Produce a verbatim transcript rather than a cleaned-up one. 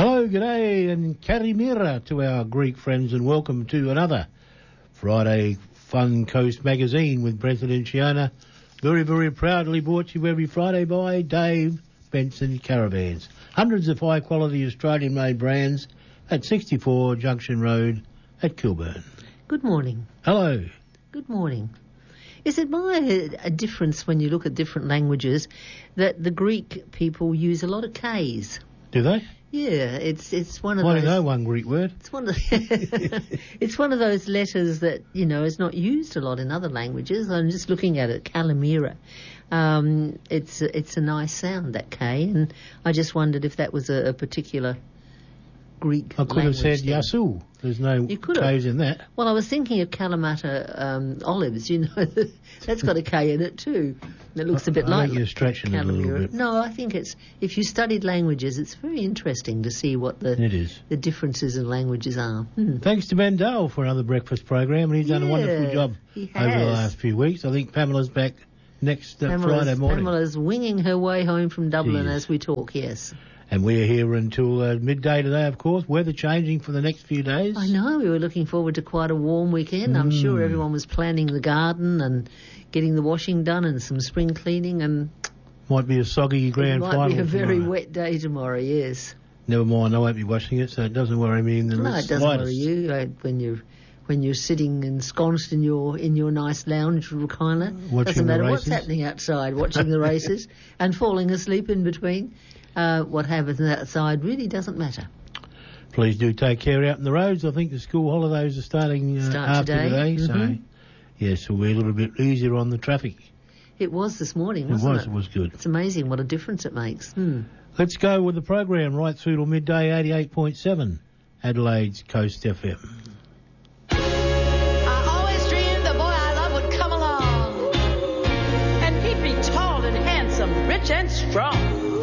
Hello, g'day, and karimira to our Greek friends, and welcome to another Friday Fun Coast magazine with Brenton and Shiona. Very, very proudly brought to you every Friday by Dave Benson Caravans. Hundreds of high-quality Australian-made brands at sixty-four Junction Road at Kilburn. Good morning. Hello. Good morning. Is it my a difference when you look at different languages that the Greek people use a lot of K's? Do they? Yeah, it's it's one of I those. don't know one Greek word. It's one of the it's one of those letters that you know is not used a lot in other languages. I'm just looking at it, kalimira. Um, it's it's a nice sound, that K, and I just wondered if that was a, a particular Greek. I could have said thing. Yasu. There's no K's in that. Well, I was thinking of Kalamata um, olives. You know, that's got a K in it too. It looks I, a bit I like. I think you're stretching it a little bit. No, I think it's. If you studied languages, it's very interesting to see what the it is. the differences in languages are. Hmm. Thanks to Ben Dale for another breakfast program, and he's done yeah, a wonderful job over the last few weeks. I think Pamela's back next uh, Friday morning. Pamela's winging her way home from Dublin as we talk. Yes. And we're here until uh, midday today, of course. Weather changing for the next few days. I know. We were looking forward to quite a warm weekend. Mm. I'm sure everyone was planning the garden and getting the washing done and some spring cleaning. And might be a soggy grand it might final be a very tomorrow. wet day tomorrow, yes. Never mind, I won't be washing it, so it doesn't worry me in the no, slightest. No, it doesn't worry you uh, when you're... When you're sitting ensconced in your in your nice lounge recliner, watching doesn't matter the what's happening outside, watching the races and falling asleep in between. Uh, what happens outside really doesn't matter. Please do take care out in the roads. I think the school holidays are starting uh, Start after today, today mm-hmm. so yes, we'll be a little bit easier on the traffic. It was this morning, wasn't it? Was, it? it was good. It's amazing what a difference it makes. Hmm. Let's go with the program right through till midday, eighty-eight point seven, Adelaide's Coast F M. Rich and strong.